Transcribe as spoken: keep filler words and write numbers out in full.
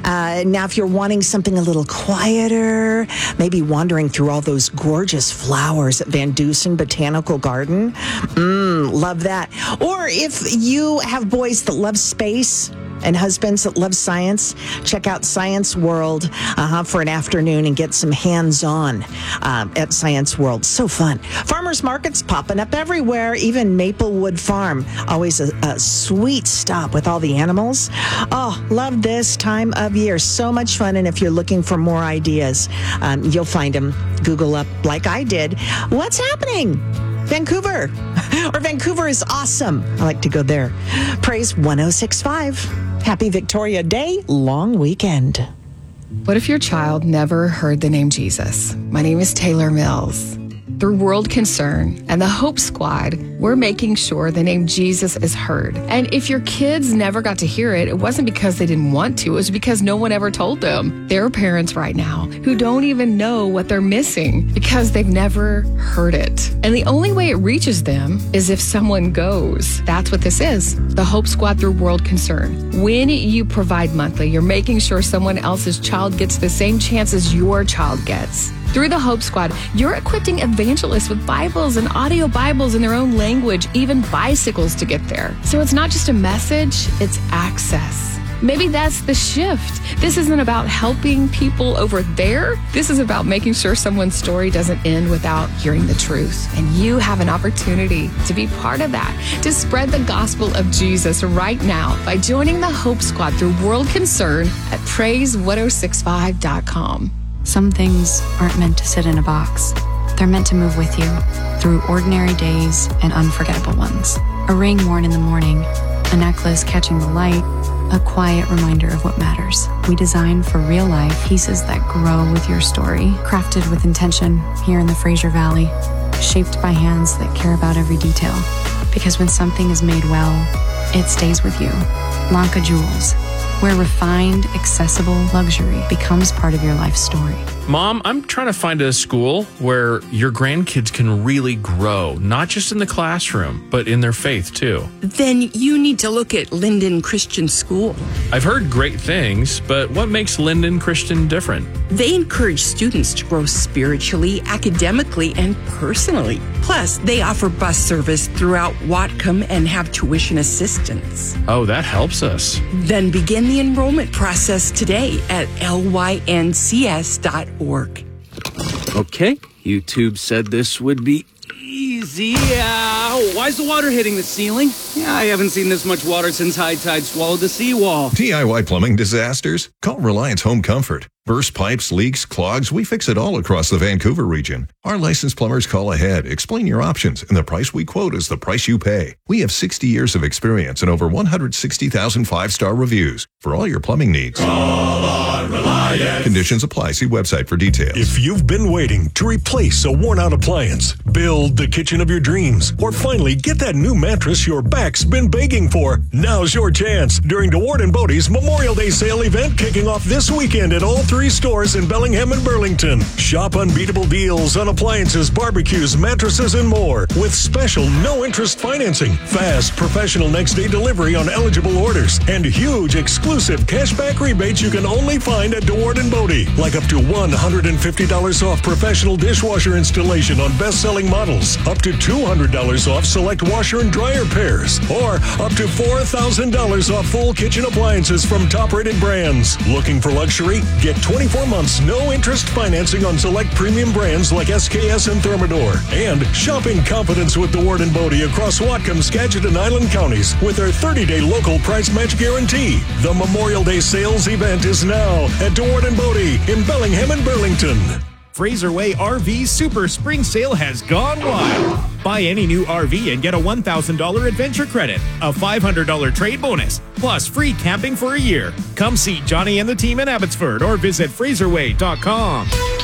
Uh, now, if you're wanting something a little quieter, maybe wandering through all those gorgeous flowers at Van Dusen Botanical Garden, mm, love that. Or if you have boys that love space and husbands that love science, check out Science World uh-huh, for an afternoon and get some hands-on um, at Science World. So fun. Farmers markets popping up everywhere, even Maplewood Farm. Always a, a sweet stop with all the animals. Oh, love this time of year. So much fun. And if you're looking for more ideas, um, you'll find them. Google up, like I did, what's happening? Vancouver. Or Vancouver is awesome. I like to go there. Praise one oh six point five. Happy Victoria Day, long weekend. What if your child never heard the name Jesus? My name is Taylor Mills. Through World Concern and the Hope Squad, we're making sure the name Jesus is heard. And if your kids never got to hear it, it wasn't because they didn't want to, it was because no one ever told them. There are parents right now who don't even know what they're missing because they've never heard it. And the only way it reaches them is if someone goes. That's what this is, the Hope Squad through World Concern. When you provide monthly, you're making sure someone else's child gets the same chance as your child gets. Through the Hope Squad, you're equipping evangelists with Bibles and audio Bibles in their own language, even bicycles to get there. So it's not just a message, it's access. Maybe that's the shift. This isn't about helping people over there. This is about making sure someone's story doesn't end without hearing the truth. And you have an opportunity to be part of that, to spread the gospel of Jesus right now by joining the Hope Squad through World Concern at praise one oh six five dot com. Some things aren't meant to sit in a box. They're meant to move with you through ordinary days and unforgettable ones. A ring worn in the morning, a necklace catching the light, a quiet reminder of what matters. We design for real life pieces that grow with your story, crafted with intention here in the Fraser Valley, shaped by hands that care about every detail. Because when something is made well, it stays with you. Lanka Jewels, where refined, accessible luxury becomes part of your life story. Mom, I'm trying to find a school where your grandkids can really grow, not just in the classroom, but in their faith too. Then you need to look at Linden Christian School. I've heard great things, but what makes Linden Christian different? They encourage students to grow spiritually, academically, and personally. Plus, they offer bus service throughout Whatcom and have tuition assistance. Oh, that helps us. Then begin the enrollment process today at L Y N C S dot org. Okay, YouTube said this would be easy. Ow, why's the water hitting the ceiling? Yeah, I haven't seen this much water since high tide swallowed the seawall. D I Y plumbing disasters? Call Reliance Home Comfort. Burst pipes, leaks, clogs, we fix it all across the Vancouver region. Our licensed plumbers call ahead, explain your options, and the price we quote is the price you pay. We have sixty years of experience and over one hundred sixty thousand five-star reviews for all your plumbing needs. Call on Reliance. Conditions apply. See website for details. If you've been waiting to replace a worn-out appliance, build the kitchen of your dreams, or finally get that new mattress your back's been begging for, now's your chance during DeWard and Bodie's Memorial Day sale event kicking off this weekend at all three stores in Bellingham and Burlington. Shop unbeatable deals on appliances, barbecues, mattresses, and more with special no-interest financing, fast professional next-day delivery on eligible orders, and huge exclusive cashback rebates you can only find at DeWard and Bodie, like up to one hundred fifty dollars off professional dishwasher installation on best-selling models, up to two hundred dollars off select washer and dryer pairs, or up to four thousand dollars off full kitchen appliances from top-rated brands. Looking for luxury? Get twenty-four months no-interest financing on select premium brands like S K S and Thermador. And shopping confidence with DeWard and Bodie across Whatcom, Skagit, and Island counties with their thirty-day local price match guarantee. The Memorial Day sales event is now at DeWard and Bodie in Bellingham and Burlington. Fraser Way R V Super Spring Sale has gone wild. Buy any new R V and get a one thousand dollars adventure credit, a five hundred dollars trade bonus, plus free camping for a year. Come see Johnny and the team in Abbotsford or visit fraser way dot com.